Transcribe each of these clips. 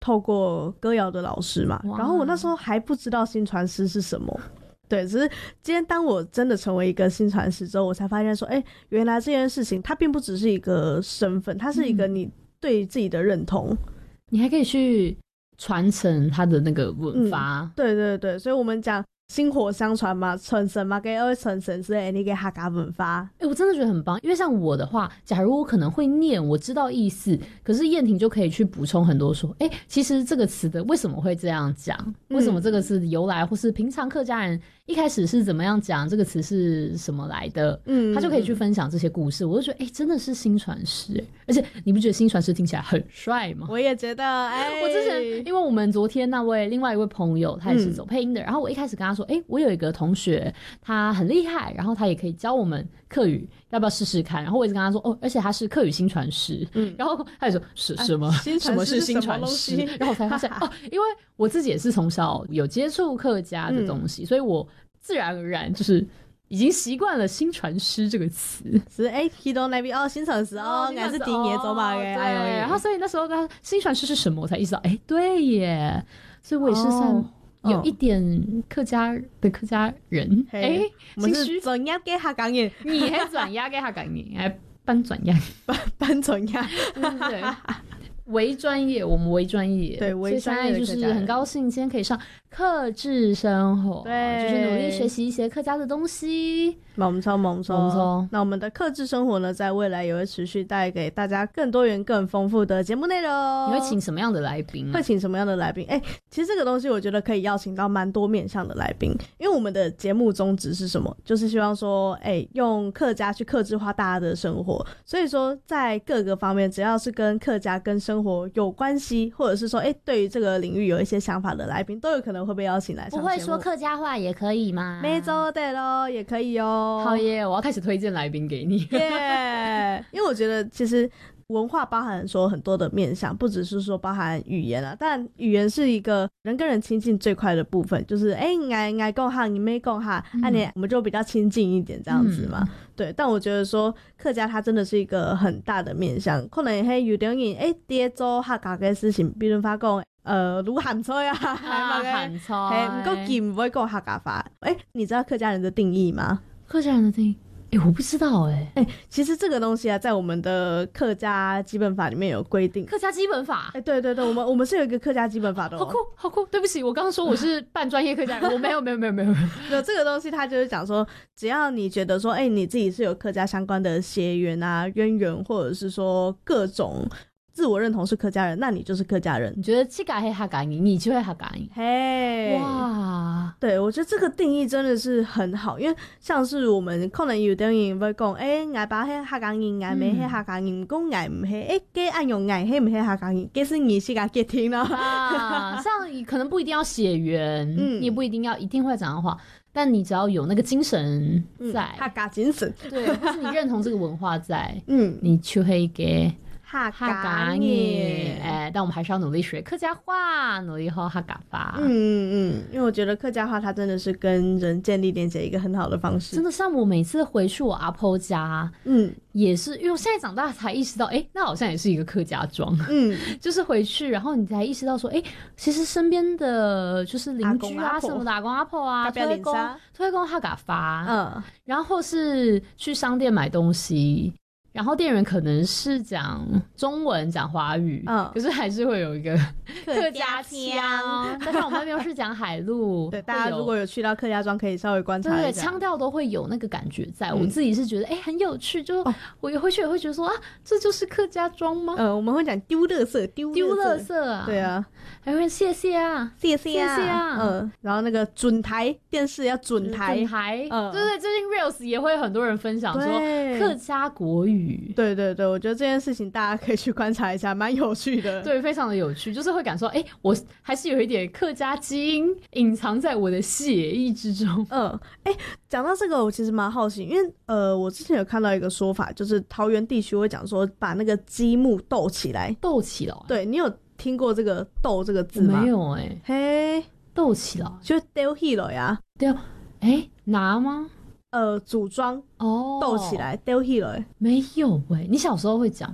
透过歌谣的老师嘛，然后我那时候还不知道薪传师是什么。对，只是今天当我真的成为一个薪传师之后，我才发现说，原来这件事情它并不只是一个身份，它是一个你对自己的认同， 你还可以去传承它的那个文法。 对对对，所以我们讲薪火相传嘛，传承嘛，给二传承是你给客家文化。 我真的觉得很棒，因为像我的话，假如我可能会念，我知道意思，可是燕婷就可以去补充很多说，其实这个词的为什么会这样讲，为什么这个词的由来，或是平常客家人一开始是怎么样讲这个词是什么来的，他就可以去分享这些故事。我就觉得真的是薪传师而且你不觉得薪传师听起来很帅吗？ 我也觉得我之前因为我们昨天那位另外一位朋友他也是走配音的，然后我一开始跟他说我有一个同学他很厉害，然后他也可以教我们客语，要不要试试看？然后我一直跟他说而且他是客语薪传师，然后他就说什么什么是薪传师，然后我才发现因为我自己也是从小有接触客家的东西，所以我自然而然就是已经习惯了薪传师这个词。 是去到那边薪传师应该是第一年走吧。 对，然后所以那时候他薪传师是什么，我才意识到对耶，所以我也是算有一点客家的客家人。 我们是转押给客家人， 你还转押给客家人，还搬转押搬转押， 对。为专业，我们为专业， 对，为专业的客家人。 所以现在就是很高兴今天可以上客制生活， 对， 就是努力学习一些客家的东西。 猛冲。那我们的客制生活呢，在未来也会持续带给大家更多元、更丰富的节目内容。 你会请什么样的来宾？ 会请什么样的来宾？其实这个东西我觉得可以邀请到蛮多面向的来宾，因为我们的节目宗旨是什么？就是希望说，用客家去客制化大家的生活。所以说，在各个方面，只要是跟客家、跟生活有关系，或者是说，对于这个领域有一些想法的来宾，都有可能会被邀请来上节目。 不会说客家话也可以吗？ 没错，对咯，也可以哦。 好耶，我要开始推荐来宾给你。 耶，因为我觉得其实文化包含说很多的面向，不只是说包含语言啊，但语言是一个人跟人亲近最快的部分，就是爱讲哈，你没讲哈，我们就比较亲近一点这样子嘛。对，但我觉得说客家它真的是一个很大的面向，可能有点人在做客家的事情，比如发讲卤鹹菜啊， 鹹菜，不過佢唔會講客家話。你知道客家人的定義嗎？ 客家人的定義我不知道其实这个东西啊，在我们的客家基本法里面有规定。 客家基本法？ 对，我们是有一个客家基本法的。 好酷，好酷！对不起，我刚刚说我是半专业客家人，我没有。 有这个东西，它就是讲说，只要你觉得说，你自己是有客家相关的血缘啊、渊源，或者是说各种自我认同是客家人，那你就是客家人。 你觉得这个是客家人，你就会客家人。哇， 对，我觉得这个定义真的是很好，因为像是我们可能有的人会讲，我爸是客家人，我妹是客家人，不过我唔是，给按用我是不是客家人，这是你是个给听了像可能不一定要血缘，你也不一定要一定会讲的话。但你只要有那个精神在， 客家精神， 对，或是你认同这个文化在，你就会给客家人。但我们还是要努力学客家话，努力学客家话。 因为我觉得客家话它真的是跟人建立连接一个很好的方式。 真的，像我每次回去我阿婆家，也是因为我现在长大才意识到，那好像也是一个客家庄。就是回去，然后你才意识到说，其实身边的就是邻居啊什么的，阿公阿婆啊，都会讲客家话。然后是去商店买东西。然后店员可能是讲中文讲华语，可是还是会有一个客家腔，但是我们那边是讲海陆。 对，大家如果有去到客家庄可以稍微观察一下， 对，腔调都会有那个感觉在。我自己是觉得很有趣，就我回去也会觉得说这就是客家庄吗？ 我们会讲丢垃圾啊， 对啊， 还会谢谢啊， 然后那个准台电视要准台， 对，最近 Reels 也会很多人分享说客家国语。 对，我觉得这件事情大家可以去观察一下，蛮有趣的。 对，非常的有趣，就是会感受我还是有一点客家基因隐藏在我的血液之中。 讲到这个我其实蛮好奇，因为我之前有看到一个说法，就是桃园地区会讲说把那个积木斗起来。对，你有听过这个斗这个字吗？ 没有斗起来就丢起来呀。 丢拿吗？ 组装斗起来丢起来。 没有你小时候会讲吗？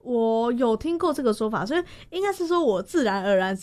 我有听过这个说法，所以应该是说我自然而然